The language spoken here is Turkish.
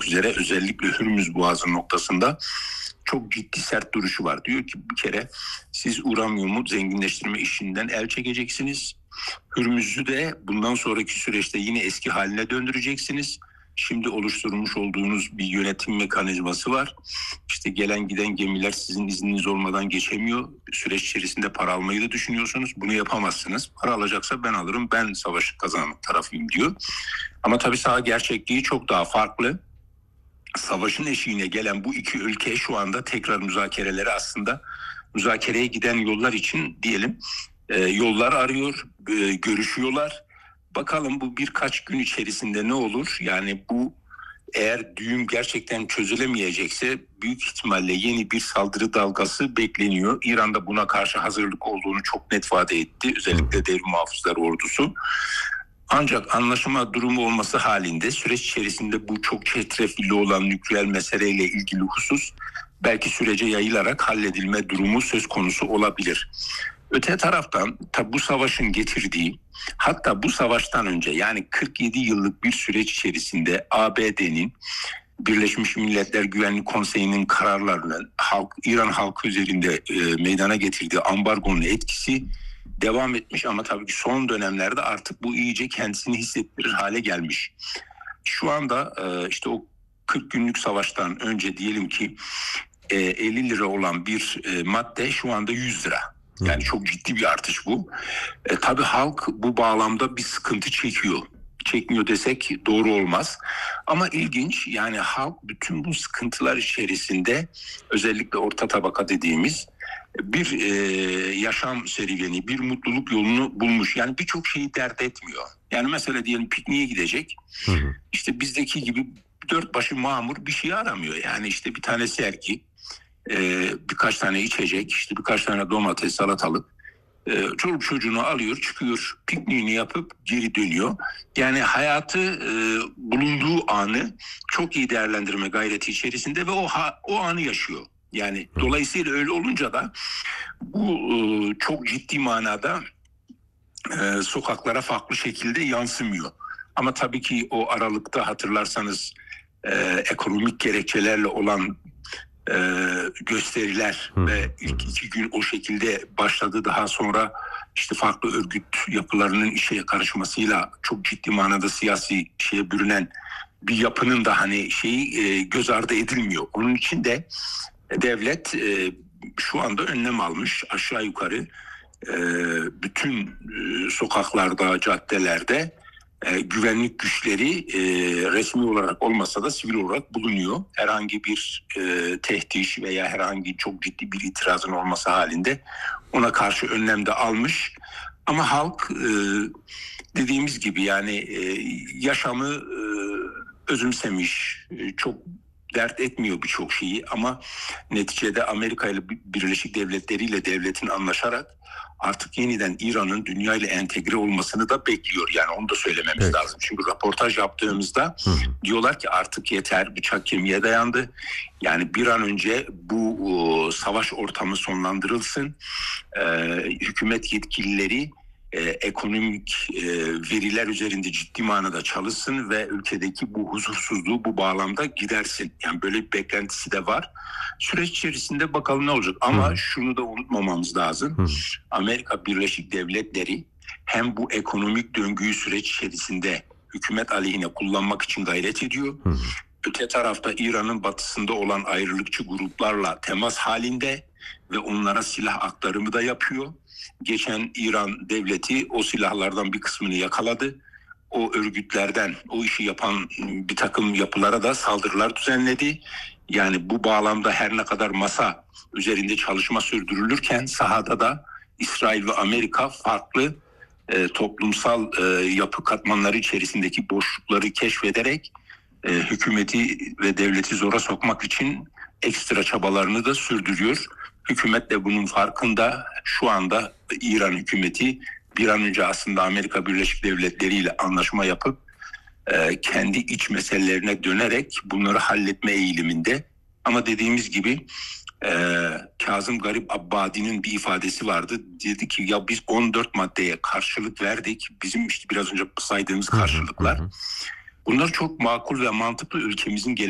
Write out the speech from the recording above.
olmak üzere özellikle Hürmüz Boğazı noktasında çok ciddi sert duruşu var. Diyor ki bir kere siz uranyumu zenginleştirme işinden el çekeceksiniz. Hürmüz'ü de bundan sonraki süreçte yine eski haline döndüreceksiniz. Şimdi oluşturmuş olduğunuz bir yönetim mekanizması var. İşte gelen giden gemiler sizin izniniz olmadan geçemiyor. Süreç içerisinde para almayı da düşünüyorsunuz. Bunu yapamazsınız. Para alacaksa ben alırım. Ben savaşı kazanan tarafıyım diyor. Ama tabii saha gerçekliği çok daha farklı. Savaşın eşiğine gelen bu iki ülke şu anda tekrar müzakereye giden yollar için diyelim yollar arıyor, görüşüyorlar. Bakalım bu birkaç gün içerisinde ne olur? Yani bu eğer düğüm gerçekten çözülemeyecekse büyük ihtimalle yeni bir saldırı dalgası bekleniyor. İran da buna karşı hazırlık olduğunu çok net ifade etti. Özellikle Devrim Muhafızlar Ordusu. Ancak anlaşma durumu olması halinde süreç içerisinde bu çok çetrefilli olan nükleer meseleyle ilgili husus belki sürece yayılarak halledilme durumu söz konusu olabilir. Öte taraftan tabi bu savaşın getirdiği, hatta bu savaştan önce yani 47 yıllık bir süreç içerisinde ABD'nin Birleşmiş Milletler Güvenlik Konseyi'nin kararlarının İran halkı üzerinde meydana getirdiği ambargonun etkisi devam etmiş ama tabii ki son dönemlerde artık bu iyice kendisini hissettirir hale gelmiş. Şu anda işte o 40 günlük savaştan önce diyelim ki 50 lira olan bir madde şu anda 100 lira. Yani çok ciddi bir artış bu. Tabii halk bu bağlamda bir sıkıntı çekiyor. Çekmiyor desek doğru olmaz. Ama ilginç, yani halk bütün bu sıkıntılar içerisinde özellikle orta tabaka dediğimiz bir yaşam serüveni, bir mutluluk yolunu bulmuş. Yani birçok şeyi dert etmiyor. Yani mesela diyelim pikniğe gidecek. İşte bizdeki gibi dört başı mamur bir şey aramıyor. Yani işte bir tane sergi, birkaç tane içecek, işte birkaç tane domates, salatalık. Çoluk çocuğunu alıyor, çıkıyor, pikniğini yapıp geri dönüyor. Yani hayatı, bulunduğu anı çok iyi değerlendirme gayreti içerisinde ve o anı yaşıyor. Yani dolayısıyla öyle olunca da bu çok ciddi manada sokaklara farklı şekilde yansımıyor. Ama tabii ki o aralıkta hatırlarsanız ekonomik gerekçelerle olan gösteriler ve ilk 2 gün o şekilde başladı. Daha sonra işte farklı örgüt yapılarının işe karışmasıyla çok ciddi manada siyasi şeye bürünen bir yapının da hani göz ardı edilmiyor. Onun için de devlet şu anda önlem almış, aşağı yukarı bütün sokaklarda, caddelerde güvenlik güçleri resmi olarak olmasa da sivil olarak bulunuyor. Herhangi bir tehdiş veya herhangi çok ciddi bir itirazın olması halinde ona karşı önlem de almış. Ama halk dediğimiz gibi yani yaşamı özümsemiş, çok dert etmiyor birçok şeyi ama neticede Amerika ile Birleşik Devletleri ile devletin anlaşarak artık yeniden İran'ın dünya ile entegre olmasını da bekliyor. Yani onu da söylememiz lazım. Çünkü röportaj yaptığımızda diyorlar ki artık yeter, bıçak kemiğe dayandı. Yani bir an önce bu savaş ortamı sonlandırılsın. Hükümet yetkilileri ekonomik veriler üzerinde ciddi manada çalışsın ve ülkedeki bu huzursuzluğu bu bağlamda gidersin. Yani böyle bir beklentisi de var. Süreç içerisinde bakalım ne olacak. Ama şunu da unutmamamız lazım. Amerika Birleşik Devletleri hem bu ekonomik döngüyü süreç içerisinde hükümet aleyhine kullanmak için gayret ediyor. Öte tarafta İran'ın batısında olan ayrılıkçı gruplarla temas halinde ve onlara silah aktarımı da yapıyor. Geçen İran devleti o silahlardan bir kısmını yakaladı. O örgütlerden o işi yapan bir takım yapılara da saldırılar düzenledi. Yani bu bağlamda her ne kadar masa üzerinde çalışma sürdürülürken sahada da İsrail ve Amerika farklı toplumsal yapı katmanları içerisindeki boşlukları keşfederek hükümeti ve devleti zora sokmak için ekstra çabalarını da sürdürüyor. Hükümet de bunun farkında. Şu anda İran hükümeti bir an önce aslında Amerika Birleşik Devletleri ile anlaşma yapıp kendi iç meselelerine dönerek bunları halletme eğiliminde. Ama dediğimiz gibi Kazım Garip Abbadi'nin bir ifadesi vardı. Dedi ki ya biz 14 maddeye karşılık verdik. Bizim işte biraz önce saydığımız karşılıklar. Bunlar çok makul ve mantıklı ülkemizin